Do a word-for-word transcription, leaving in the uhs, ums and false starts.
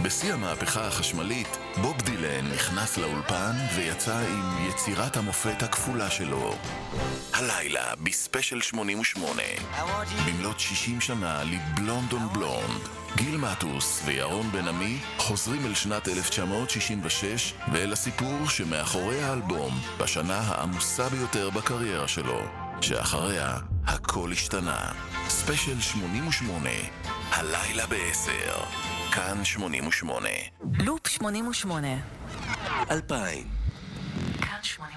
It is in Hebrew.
בשיא המהפכה החשמלית, בוב דילן נכנס לאולפן ויצא עם יצירת המופת הכפולה שלו. הלילה בספיישל שמונים ושמונה, במלאת שישים שנה לבלונד און בלונד, גיל מטוס וירון בן עמי חוזרים אל שנת אלף תשע מאות שישים ושש ואל הסיפור שמאחורי האלבום בשנה העמוסה ביותר בקריירה שלו, שאחריה הכל השתנה. ספיישל שמונים ושמונה, הלילה בעשר, כאן שמונים ושמונה. לופ שמונים ושמונה. אלפיים. כאן שמונים